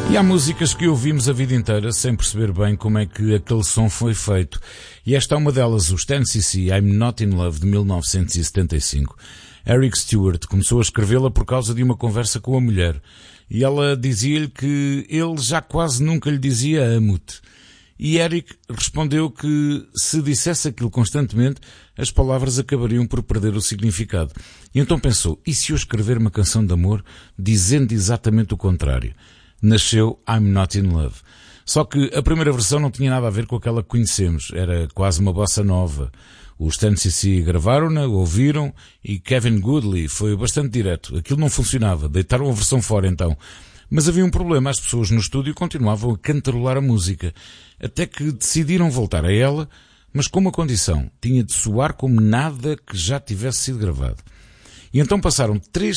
E há músicas que ouvimos a vida inteira sem perceber bem como é que aquele som foi feito. E esta é uma delas, os 10cc, I'm Not In Love, de 1975. Eric Stewart começou a escrevê-la por causa de uma conversa com a mulher. E ela dizia-lhe que ele já quase nunca lhe dizia amo-te. E Eric respondeu que se dissesse aquilo constantemente, as palavras acabariam por perder o significado. E então pensou, e se eu escrever uma canção de amor dizendo exatamente o contrário? Nasceu I'm Not In Love. Só que a primeira versão não tinha nada a ver com aquela que conhecemos. Era quase uma bossa nova. Os 10cc gravaram-na, ouviram e Kevin Goodley foi bastante direto. Aquilo não funcionava. Deitaram a versão fora então. Mas havia um problema. As pessoas no estúdio continuavam a cantarolar a música. Até que decidiram voltar a ela, mas com uma condição. Tinha de soar como nada que já tivesse sido gravado. E então passaram 3